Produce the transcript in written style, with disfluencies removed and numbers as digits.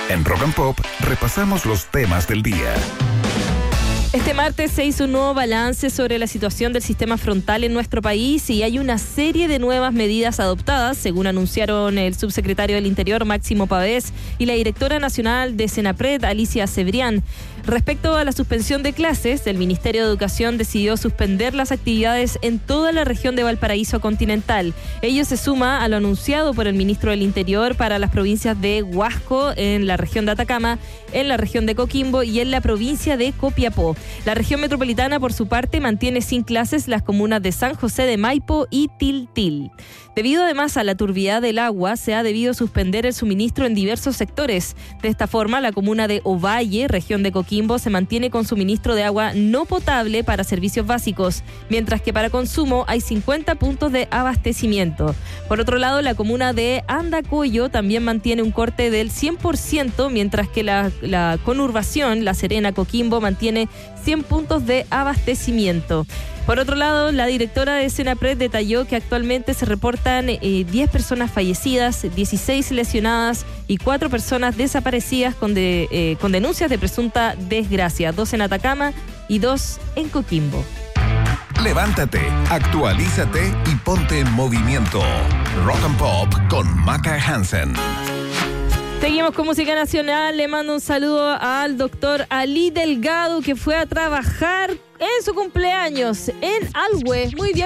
En Rock and Pop repasamos los temas del día. Este martes se hizo un nuevo balance sobre la situación del sistema frontal en nuestro país y hay una serie de nuevas medidas adoptadas, según anunciaron el subsecretario del Interior, Máximo Pavés, y la directora nacional de Senapred, Alicia Cebrián. Respecto a la suspensión de clases, el Ministerio de Educación decidió suspender las actividades en toda la región de Valparaíso continental. Ello se suma a lo anunciado por el ministro del Interior para las provincias de Huasco, en la región de Atacama, en la región de Coquimbo y en la provincia de Copiapó. La región metropolitana, por su parte, mantiene sin clases las comunas de San José de Maipo y Tiltil. Debido además a la turbiedad del agua, se ha debido suspender el suministro en diversos sectores. De esta forma, la comuna de Ovalle, región de Coquimbo, se mantiene con suministro de agua no potable para servicios básicos, mientras que para consumo hay 50 puntos de abastecimiento. Por otro lado, la comuna de Andacollo también mantiene un corte del 100%, mientras que la conurbación, La Serena, Coquimbo, mantiene 100 puntos de abastecimiento. Por otro lado, la directora de Senapred detalló que actualmente se reportan 10 personas fallecidas, 16 lesionadas y 4 personas desaparecidas con denuncias de presunta desgracia, 2 en Atacama y 2 en Coquimbo. Levántate, actualízate y ponte en movimiento. Rock and Pop con Maca Hansen. Seguimos con música nacional. Le mando un saludo al doctor Ali Delgado, que fue a trabajar en su cumpleaños en Alhue. Muy bien.